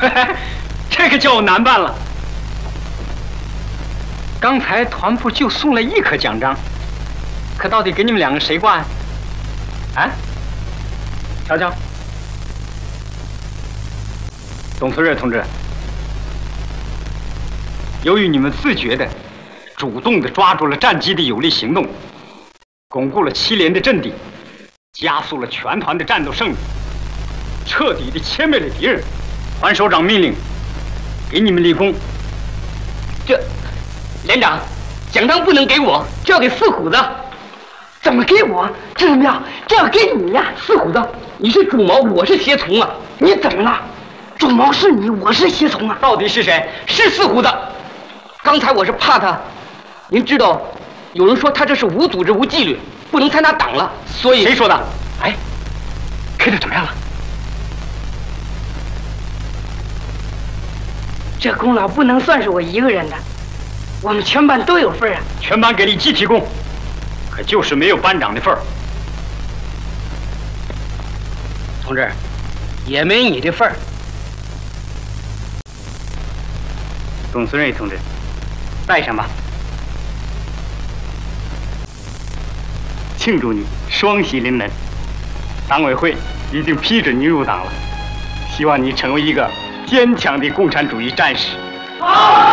这个叫我难办了。刚才团部就送了1颗奖章，可到底给你们2个谁挂呀？啊？瞧瞧，董存瑞同志，由于你们自觉的、主动的抓住了战机的有力行动，巩固了7连的阵地，加速了全团的战斗胜利，彻底的歼灭了敌人。团首长命令，给你们立功。 这，连长，奖章不能给我，这要给四虎子。 怎么给我？这怎么样？这要给你呀， 四虎子，你是主谋，我是协从啊！ 你怎么了？主谋是你，我是协从啊！ 到底是谁？是四虎子。刚才我是怕他，您知道，有人说他这是无组织无纪律，不能参加党了，所以谁说的？哎，开的怎么样了？ 这功劳不能算是我一个人的，我们全班都有份啊！ 全班给你集体功，可就是没有班长的份儿。 同志，也没你的份儿。 董存瑞同志，带上吧，庆祝你双喜临门。党委会已经批准你入党了，希望你成为一个坚强的共产主义战士。好。